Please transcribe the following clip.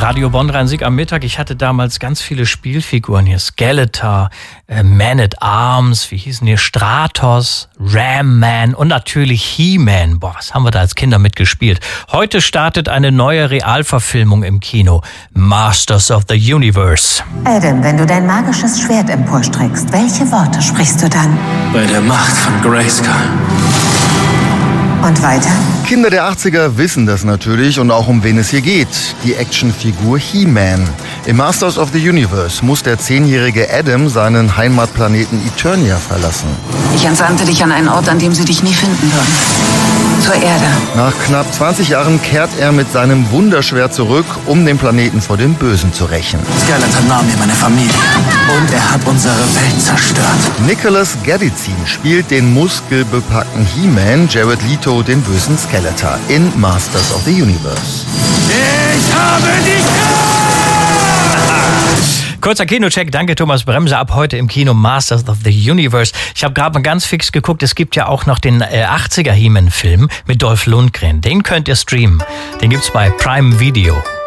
Radio Bonn Rhein-Sieg am Mittag. Ich hatte damals ganz viele Spielfiguren hier. Skeletor, Man at Arms, wie hießen die? Stratos, Ram Man und natürlich He-Man. Boah, was haben wir da als Kinder mitgespielt. Heute startet eine neue Realverfilmung im Kino. Masters of the Universe. Adam, wenn du dein magisches Schwert emporstreckst, welche Worte sprichst du dann? Bei der Macht von Grayskull. Und weiter? Kinder der 80er wissen das natürlich und auch um wen es hier geht. Die Actionfigur He-Man. Im Masters of the Universe muss der 10-jährige Adam seinen Heimatplaneten Eternia verlassen. Ich entsandte dich an einen Ort, an dem sie dich nie finden würden. Zur Erde. Nach knapp 20 Jahren kehrt er mit seinem Wunderschwert zurück, um den Planeten vor dem Bösen zu rächen. Skeletor nahm mir meine Familie und er hat unsere Welt zerstört. Nicholas Galitzine spielt den muskelbepackten He-Man, Jared Leto den bösen Skeletor in Masters of the Universe. Ich habe dich! Kurzer Kinocheck, danke Thomas Bremser, ab heute im Kino Masters of the Universe. Ich habe gerade mal ganz fix geguckt, es gibt ja auch noch den 80er He-Man-Film mit Dolph Lundgren. Den könnt ihr streamen, den gibt's bei Prime Video.